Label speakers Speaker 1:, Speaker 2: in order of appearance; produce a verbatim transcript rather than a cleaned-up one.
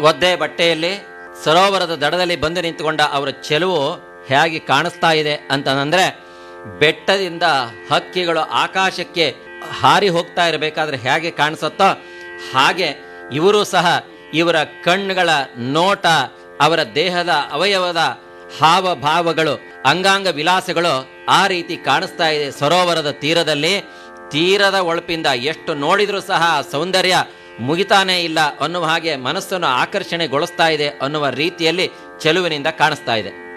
Speaker 1: ಒದ್ದೆ ಬಟ್ಟೆಯಲ್ಲಿ ಸರೋವರದ ದಡದಲ್ಲಿ ಬಂದು ನಿಂತುಕೊಂಡ ಅವರ ಚೆಲುವು ಹೇಗೆ ಕಾಣಿಸ್ತಾ ಇದೆ ಅಂತಂದ್ರೆ, ಬೆಟ್ಟದಿಂದ ಹಕ್ಕಿಗಳು ಆಕಾಶಕ್ಕೆ ಹಾರಿ ಹೋಗ್ತಾ ಇರಬೇಕಾದ್ರೆ ಹೇಗೆ ಕಾಣಿಸುತ್ತೋ ಹಾಗೆ ಇವರು ಸಹ ಇವರ ಕಣ್ಣುಗಳ ನೋಟ, ಅವರ ದೇಹದ ಅವಯವದ ಹಾವಭಾವಗಳು, ಅಂಗಾಂಗ ವಿಲಾಸಗಳು ಆ ರೀತಿ ಕಾಣಿಸ್ತಾ ಇದೆ ಸರೋವರದ ತೀರದಲ್ಲಿ. ತೀರದ ಒಳಪಿಂದ ಎಷ್ಟು ನೋಡಿದ್ರೂ ಸಹ ಸೌಂದರ್ಯ ಮುಗಿತಾನೇ ಇಲ್ಲ ಅನ್ನುವ ಹಾಗೆ ಮನಸ್ಸನ್ನು ಆಕರ್ಷಣೆಗೊಳಿಸ್ತಾ ಇದೆ ಅನ್ನುವ ರೀತಿಯಲ್ಲಿ ಚೆಲುವಿನಿಂದ ಕಾಣಿಸ್ತಾ ಇದೆ.